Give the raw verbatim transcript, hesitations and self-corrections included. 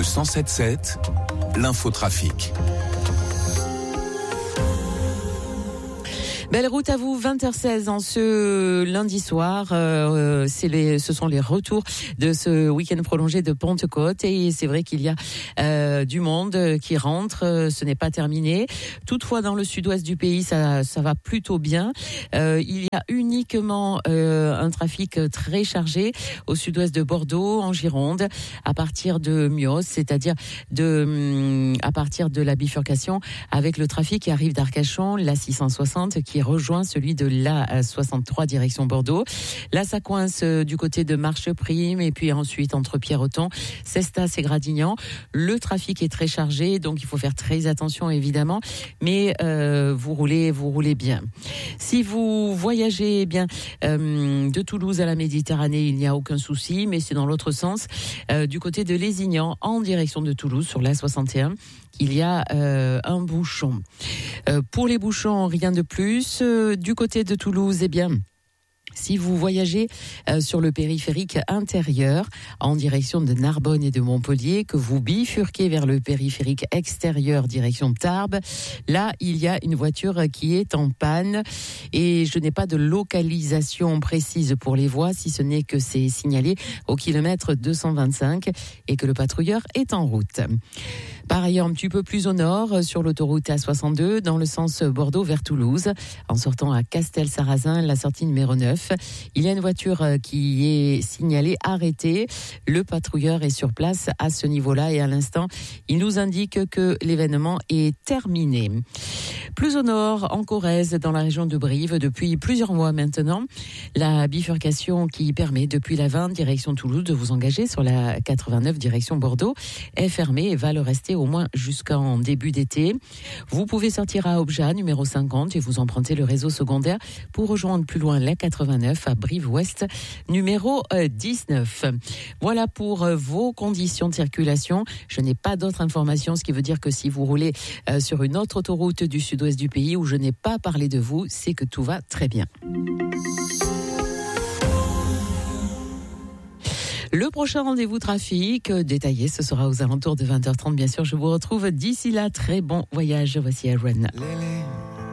cent sept sept, l'infotrafic. Belle route à vous, vingt heures seize en ce lundi soir. Euh, c'est les, ce sont les retours de ce week-end prolongé de Pentecôte. Et c'est vrai qu'il y a euh, du monde qui rentre. Ce n'est pas terminé. Toutefois, dans le sud-ouest du pays, ça, ça va plutôt bien. Euh, il y a uniquement euh, un trafic très chargé au sud-ouest de Bordeaux, en Gironde, à partir de Mios, c'est-à-dire de, à partir de la bifurcation avec le trafic qui arrive d'Arcachon, la six cent soixante, qui rejoint celui de l'A soixante-trois direction Bordeaux. Là, ça coince du côté de Marcheprime et puis ensuite entre Pierreton, Cestas et Gradignan. Le trafic est très chargé, donc il faut faire très attention évidemment, mais euh, vous roulez, vous roulez bien. Si vous voyagez eh bien euh, de Toulouse à la Méditerranée, il n'y a aucun souci, mais c'est dans l'autre sens, euh, du côté de Lézignan en direction de Toulouse sur l'A soixante et un. Il y a euh, un bouchon. Euh, pour les bouchons, rien de plus. Euh, du côté de Toulouse, eh bien, si vous voyagez euh, sur le périphérique intérieur en direction de Narbonne et de Montpellier, que vous bifurquez vers le périphérique extérieur direction Tarbes, là il y a une voiture qui est en panne et je n'ai pas de localisation précise pour les voies, si ce n'est que c'est signalé au kilomètre deux cent vingt-cinq et que le patrouilleur est en route. Par ailleurs, un petit peu plus au nord, sur l'autoroute A soixante-deux, dans le sens Bordeaux vers Toulouse, en sortant à Castel-Sarrazin, la sortie numéro neuf, il y a une voiture qui est signalée arrêtée. Le patrouilleur est sur place à ce niveau-là et à l'instant, il nous indique que l'événement est terminé. Plus au nord, en Corrèze, dans la région de Brive, depuis plusieurs mois maintenant, la bifurcation qui permet depuis la vingt direction Toulouse de vous engager sur la quatre-vingt-neuf direction Bordeaux est fermée et va le rester au moins jusqu'en début d'été. Vous pouvez sortir à Obja, numéro cinquante, et vous empruntez le réseau secondaire pour rejoindre plus loin la quatre-vingt-neuf à Brive-Ouest, numéro dix-neuf. Voilà pour vos conditions de circulation. Je n'ai pas d'autres informations, ce qui veut dire que si vous roulez sur une autre autoroute du sud-ouest du pays où je n'ai pas parlé de vous, c'est que tout va très bien. Le prochain rendez-vous trafic détaillé, ce sera aux alentours de vingt heures trente. Bien sûr, je vous retrouve d'ici là. Très bon voyage. Voici Aaron.